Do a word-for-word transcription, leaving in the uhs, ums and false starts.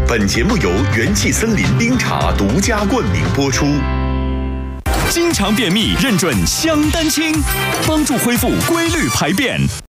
本节目由元气森林冰茶独家冠名播出。 经常便秘，认准香丹清，帮助恢复规律排便。